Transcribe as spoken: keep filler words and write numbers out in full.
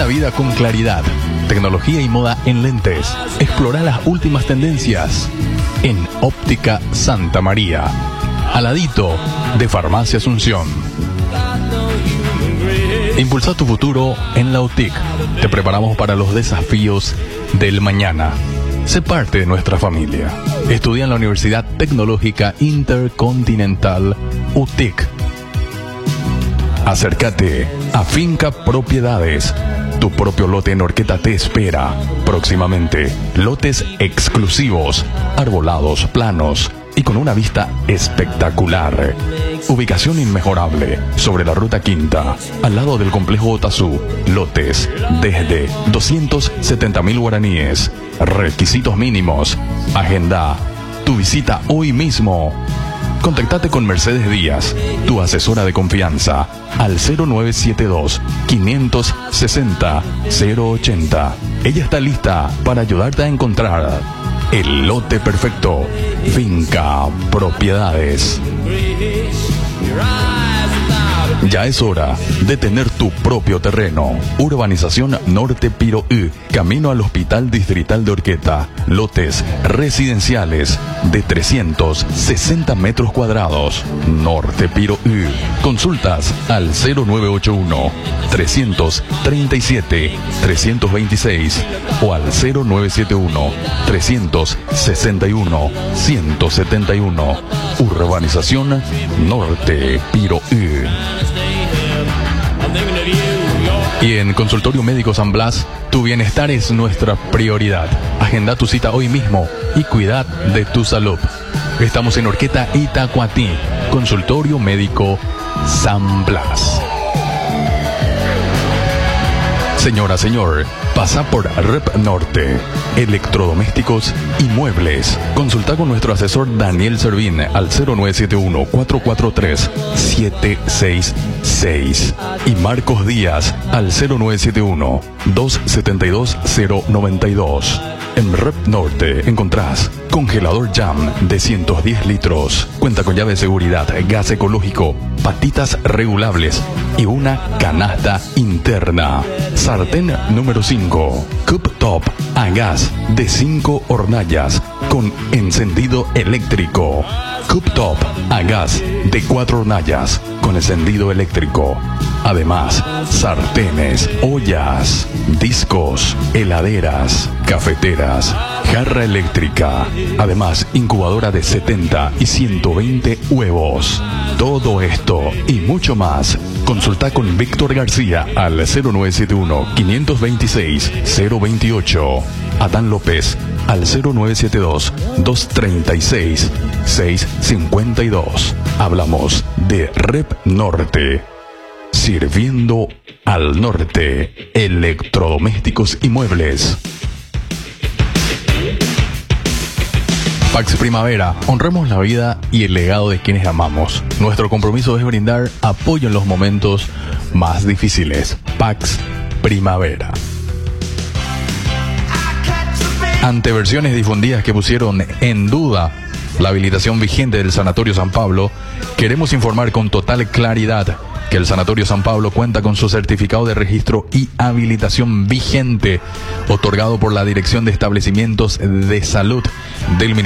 la vida con claridad, tecnología y moda en lentes. Explora las últimas tendencias en Óptica Santa María, al ladito de Farmacia Asunción. Impulsa tu futuro en la U T I C. Te preparamos para los desafíos del mañana. Sé parte de nuestra familia. Estudia en la Universidad Tecnológica Intercontinental U T I C. Acércate a Finca Propiedades. Tu propio lote en Orqueta te espera. Próximamente, lotes exclusivos, arbolados, planos y con una vista espectacular. Ubicación inmejorable sobre la Ruta Quinta, al lado del complejo Otazú. Lotes desde doscientos setenta mil guaraníes. Requisitos mínimos. Agenda tu visita hoy mismo. Contactate con Mercedes Díaz, tu asesora de confianza, al cero nueve siete dos, quinientos sesenta, cero ochenta. Ella está lista para ayudarte a encontrar el lote perfecto. Finca Propiedades. Ya es hora de tener tu propio terreno. Urbanización Norte Piroú, camino al Hospital Distrital de Orqueta. Lotes residenciales de trescientos sesenta metros cuadrados. Norte Piroú. Consultas al cero nueve ocho uno, tres tres siete, tres dos seis o al cero nueve siete uno, tres seis uno, uno siete uno. Urbanización Norte Piroú. Y en Consultorio Médico San Blas, tu bienestar es nuestra prioridad. Agenda tu cita hoy mismo y cuidad de tu salud. Estamos en Orqueta Itacoatí. Consultorio Médico San Blas. Señora, señor, pasa por Rep Norte. Electrodomésticos y muebles. Consulta con nuestro asesor Daniel Servín al cero nueve siete uno, cuatro cuatro tres, siete seis seis y Marcos Díaz al cero nueve siete uno, dos siete dos, cero nueve dos. En Rep Norte encontrás congelador Jam de ciento diez litros. Cuenta con llave de seguridad, gas ecológico, patitas regulables y una canasta interna. Sartén número cinco. Cooktop a gas de cinco hornallas con encendido eléctrico. Cooktop a gas de cuatro hornallas con encendido eléctrico. Además, sartenes, ollas, discos, heladeras, cafeteras, jarra eléctrica. Además, incubadora de setenta y ciento veinte huevos. Todo esto y mucho más. Consulta con Víctor García al cero nueve siete uno, quinientos veintiséis, cero veintiocho. Adán López al cero nueve siete dos, doscientos treinta y seis, seiscientos cincuenta y dos. Hablamos de Rep Norte. Sirviendo al norte. Electrodomésticos y muebles. Pax Primavera, honremos la vida y el legado de quienes amamos. Nuestro compromiso es brindar apoyo en los momentos más difíciles. Pax Primavera. Ante versiones difundidas que pusieron en duda la habilitación vigente del Sanatorio San Pablo, queremos informar con total claridad que el Sanatorio San Pablo cuenta con su certificado de registro y habilitación vigente, otorgado por la Dirección de Establecimientos de Salud del Ministerio